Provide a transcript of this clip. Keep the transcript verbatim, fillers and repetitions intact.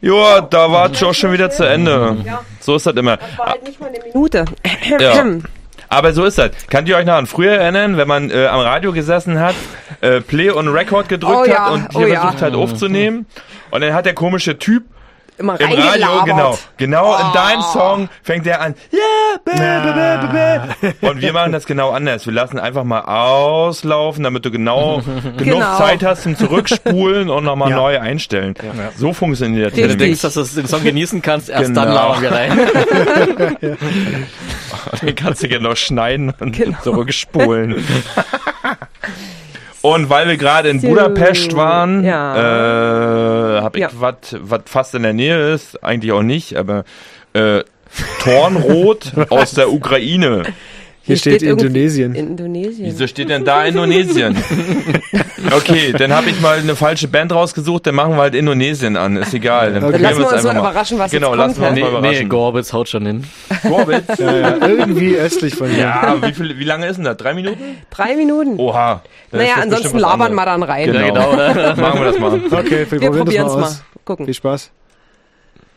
Ja, da war es auch schon wieder zu Ende. Ja. So ist das immer. Das war halt nicht mal eine Minute. Ja. Aber so ist das. Könnt ihr euch noch an früher erinnern, wenn man äh, am Radio gesessen hat, äh, Play und Record gedrückt oh, ja. hat und hier oh, versucht ja. hat aufzunehmen? Und dann hat der komische Typ immer im Radio, genau, genau oh. in deinem Song fängt der an, yeah, bäh, bäh, bäh, bäh. Und wir machen das genau anders. Wir lassen einfach mal auslaufen, damit du genau genug genau. Zeit hast zum Zurückspulen und nochmal ja. neu einstellen. Ja. So funktioniert das. Wenn du denkst, dass du den Song genießen kannst, erst genau. dann laufen wir rein. Und den kannst du genau schneiden und genau. zurückspulen. Und weil wir gerade in Budapest waren, ja. äh, habe ich ja. was, was fast in der Nähe ist, eigentlich auch nicht, aber äh, Tornrot aus der Ukraine. Hier, Hier steht, steht Indonesien. Indonesien. Wieso steht denn da Indonesien? Okay, dann habe ich mal eine falsche Band rausgesucht, dann machen wir halt Indonesien an, ist egal. Dann, dann lassen wir uns mal überraschen, was genau, jetzt lassen kommt. Wir uns nee, mal überraschen. Nee, Gorbitz haut schon hin. Gorbitz? Ja, ja, irgendwie östlich von hier. Ja, wie, viel, wie lange ist denn das? Drei Minuten? Drei Minuten. Oha. Naja, ansonsten labern wir dann rein. Genau, genau. machen wir das mal. Okay, wir, wir probieren probieren das es mal mal. aus. Gucken. Viel Spaß.